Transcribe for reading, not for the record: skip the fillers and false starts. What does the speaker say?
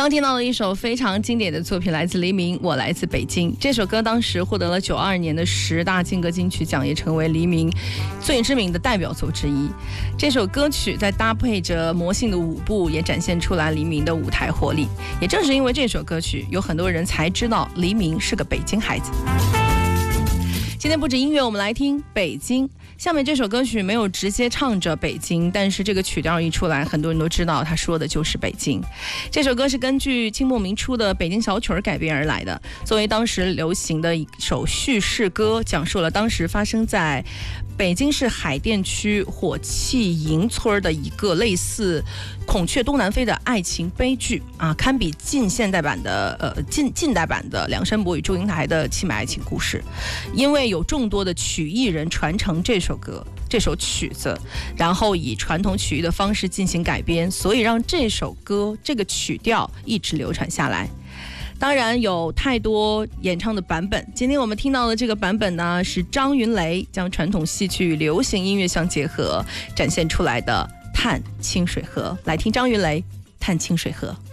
刚听到了一首非常经典的作品，来自黎明，我来自北京。这首歌当时获得了92年的10大劲歌金曲奖，也成为黎明最知名的代表作之一。这首歌曲在搭配着魔性的舞步，也展现出来黎明的舞台活力。也正是因为这首歌曲，有很多人才知道黎明是个北京孩子。今天不止音乐，我们来听北京。下面这首歌曲没有直接唱着北京，但是这个曲调一出来，很多人都知道他说的就是北京。这首歌是根据清末民初的北京小曲儿改编而来的，作为当时流行的一首叙事歌，讲述了当时发生在北京市海淀区火器营村的一个类似孔雀东南飞的爱情悲剧啊，堪比近代版的梁山伯与祝英台的凄美爱情故事。因为有众多的曲艺人传承这首曲子，然后以传统曲艺的方式进行改编，所以让这首歌这个曲调一直流传下来。当然有太多演唱的版本，今天我们听到的这个版本呢，是张云雷将传统戏曲与流行音乐相结合展现出来的《探清水河》。来听张云雷《探清水河》。